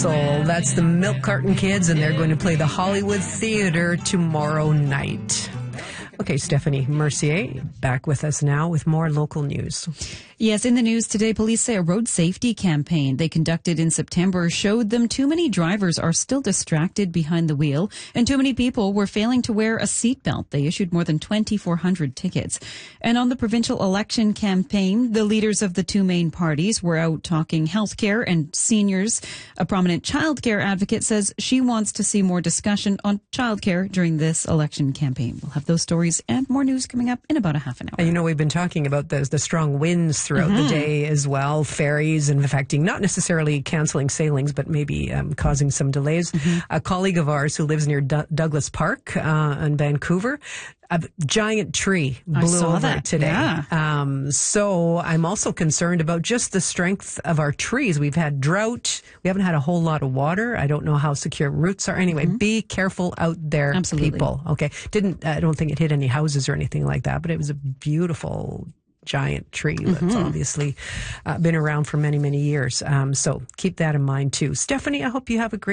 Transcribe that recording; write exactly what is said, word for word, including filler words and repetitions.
So that's the Milk Carton Kids, and they're going to play the Hollywood Theater tomorrow night. Okay, Stephanie Mercier back with us now with more local news. Yes, in the news today, police say a road safety campaign they conducted in September showed them too many drivers are still distracted behind the wheel and too many people were failing to wear a seatbelt. They issued more than twenty-four hundred tickets. And on the provincial election campaign, the leaders of the two main parties were out talking healthcare and seniors. A prominent childcare advocate says she wants to see more discussion on childcare during this election campaign. We'll have those stories and more news coming up in about a half an hour. You know, we've been talking about the, the strong winds throughout mm-hmm. the day as well, ferries and affecting, not necessarily canceling sailings, but maybe um, causing some delays. Mm-hmm. A colleague of ours who lives near D- Douglas Park uh, in Vancouver, a giant tree blew over that. today. Yeah. Um, so I'm also concerned about just the strength of our trees. We've had drought. We haven't had a whole lot of water. I don't know how secure roots are. Anyway, mm-hmm. be careful out there, Absolutely. people. Okay. Didn't, I don't think it hit any houses or anything like that, but it was a beautiful giant tree that's mm-hmm. obviously uh, been around for many, many years. Um, so keep that in mind too. Stephanie, I hope you have a great